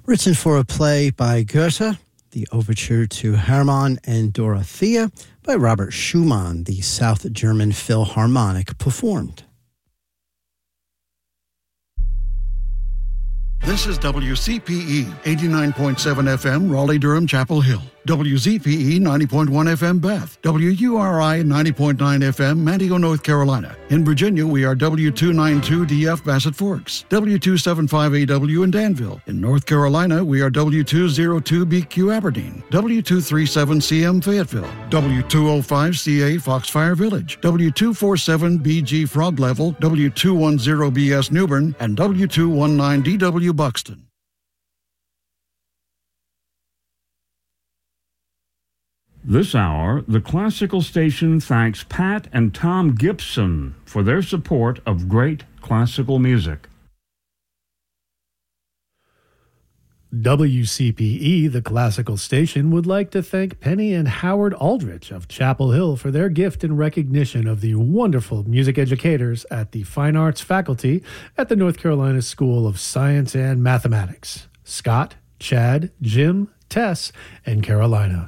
Written for a play by Goethe, the overture to Hermann and Dorothea by Robert Schumann, the South German Philharmonic performed. This is WCPE 89.7 FM, Raleigh-Durham, Chapel Hill. WZPE 90.1 FM, Beth. WURI 90.9 FM, Manteo, North Carolina. In Virginia, we are W292DF, Bassett Forks. W275AW in Danville. In North Carolina, we are W202BQ, Aberdeen. W237CM, Fayetteville. W205CA, Foxfire Village. W247BG, Frog Level. W210BS, Newbern. And W219DW, Buxton. This hour, the Classical Station thanks Pat and Tom Gibson for their support of great classical music. WCPE, the Classical Station, would like to thank Penny and Howard Aldrich of Chapel Hill for their gift in recognition of the wonderful music educators at the Fine Arts faculty at the North Carolina School of Science and Mathematics, Scott, Chad, Jim, Tess, and Carolina.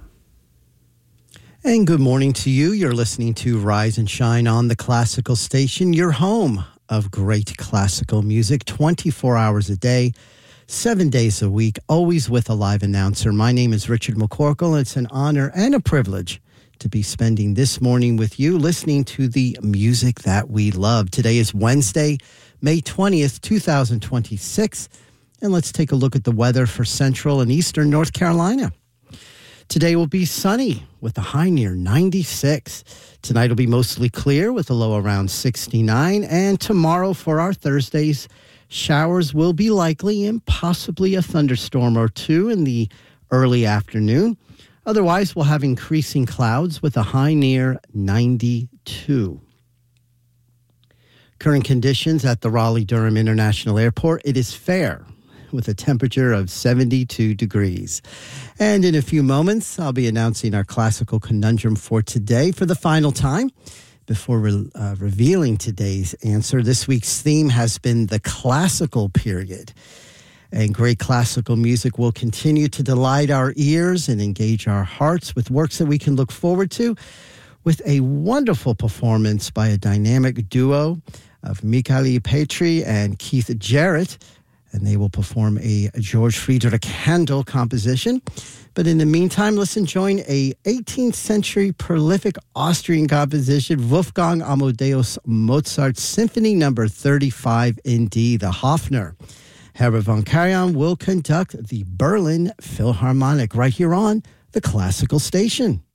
And good morning to you. You're listening to Rise and Shine on the Classical Station, your home of great classical music, 24 hours a day, 7 days a week, always with a live announcer. My name is Richard McCorkle, and it's an honor and a privilege to be spending this morning with you, listening to the music that we love. Today is Wednesday, May 20th, 2026, and let's take a look at the weather for central and eastern North Carolina. Today will be sunny with a high near 96. Tonight will be mostly clear with a low around 69. And tomorrow for our Thursdays, showers will be likely and possibly a thunderstorm or two in the early afternoon. Otherwise, we'll have increasing clouds with a high near 92. Current conditions at the Raleigh-Durham International Airport, it is fair, with a temperature of 72 degrees. And in a few moments, I'll be announcing our classical conundrum for today for the final time. Before revealing today's answer, this week's theme has been the classical period. And great classical music will continue to delight our ears and engage our hearts with works that we can look forward to, with a wonderful performance by a dynamic duo of Michali Petri and Keith Jarrett, and they will perform a George Friedrich Handel composition. But in the meantime, let's enjoy a 18th century prolific Austrian composition, Wolfgang Amadeus Mozart Symphony No. 35 in D, the Hofner. Herbert von Karajan will conduct the Berlin Philharmonic right here on the Classical Station.